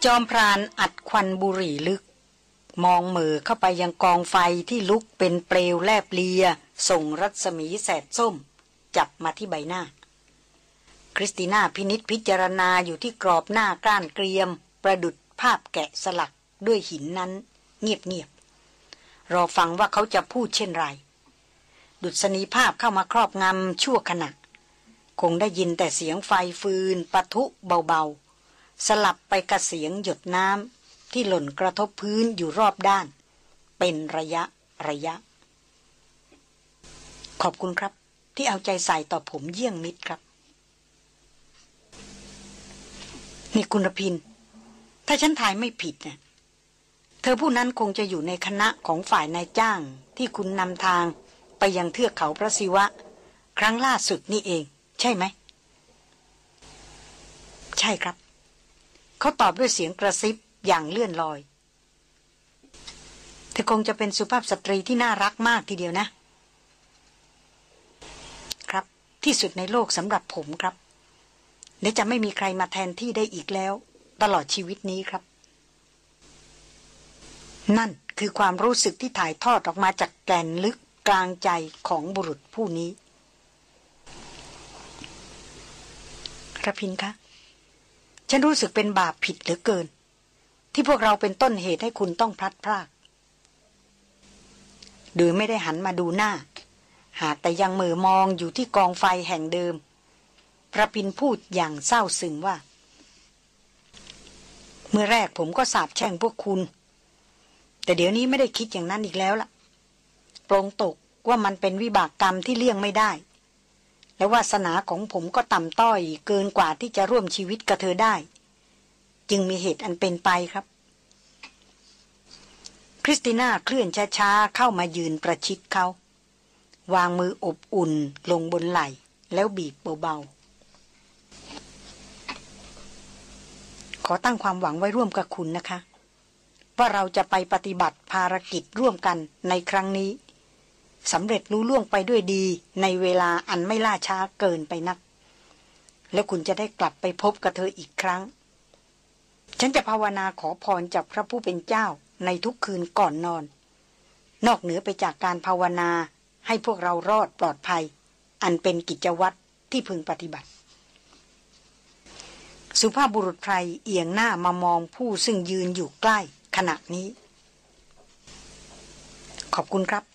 จอมพรานอัดควันบุหรี่ลึกมองเหม่อเข้าไปยังกองไฟที่ลุกเป็นเปลวแลบเลียส่งรัศมีแสดส้มจับมาที่ใบหน้าคริสติน่าพินิจพิจารณาอยู่ที่กรอบหน้าก้านเกรียมประดุจภาพแกะสลักด้วยหินนั้นเงียบๆรอฟังว่าเขาจะพูดเช่นไรดุษณีภาพเข้ามาครอบงำชั่วขณะคงได้ยินแต่เสียงไฟฟืนปะทุเบาๆสลับไปกับเสียงหยดน้ำที่หล่นกระทบพื้นอยู่รอบด้านเป็นระยะขอบคุณครับที่เอาใจใส่ต่อผมเยี่ยงมิตรครับนี่คุณรพินถ้าฉันทายไม่ผิดนะเธอผู้นั้นคงจะอยู่ในคณะของฝ่ายนายจ้างที่คุณนำทางไปยังเทือกเขาพระศิวะครั้งล่าสุดนี่เองใช่ไหมใช่ครับเขาตอบด้วยเสียงกระซิบอย่างเลื่อนลอยเธอคงจะเป็นสุภาพสตรีที่น่ารักมากทีเดียวนะครับที่สุดในโลกสำหรับผมครับและจะไม่มีใครมาแทนที่ได้อีกแล้วตลอดชีวิตนี้ครับนั่นคือความรู้สึกที่ถ่ายทอดออกมาจากแก่นลึกกลางใจของบุรุษผู้นี้ระพินคะฉันรู้สึกเป็นบาปผิดเหลือเกินที่พวกเราเป็นต้นเหตุให้คุณต้องพลัดพรากโดยไม่ได้หันมาดูหน้าหากแต่ยังเหม่อมองอยู่ที่กองไฟแห่งเดิมระพินพูดอย่างเศร้าซึมว่าเมื่อแรกผมก็สาปแช่งพวกคุณแต่เดี๋ยวนี้ไม่ได้คิดอย่างนั้นอีกแล้วล่ะปรงตกว่ามันเป็นวิบากกรรมที่เลี่ยงไม่ได้และวาสนาของผมก็ต่ำต้อยเกินกว่าที่จะร่วมชีวิตกับเธอได้จึงมีเหตุอันเป็นไปครับคริสติน่าเคลื่อนช้าๆเข้ามายืนประชิดเขาวางมืออบอุ่นลงบนไหล่แล้วบีบเบาๆขอตั้งความหวังไว้ร่วมกับคุณนะคะว่าเราจะไปปฏิบัติภารกิจร่วมกันในครั้งนี้สำเร็จลุล่วงไปด้วยดีในเวลาอันไม่ล่าช้าเกินไปนักแล้วคุณจะได้กลับไปพบกับเธออีกครั้งฉันจะภาวนาขอพรจากพระผู้เป็นเจ้าในทุกคืนก่อนนอนนอกเหนือไปจากการภาวนาให้พวกเรารอดปลอดภัยอันเป็นกิจวัตรที่พึงปฏิบัติสุภาพบุรุษไพรเอียงหน้ามามองผู้ซึ่งยืนอยู่ใกล้ขณะนี้ขอบคุณครับ